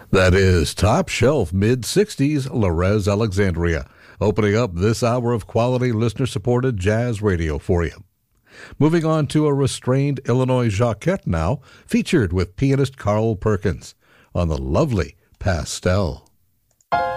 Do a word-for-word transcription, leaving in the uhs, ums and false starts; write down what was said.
That is top shelf mid sixties Larez Alexandria, opening up this hour of quality listener-supported jazz radio for you. Moving on to a restrained Illinois Jacquette now, featured with pianist Carl Perkins on the lovely Pastel.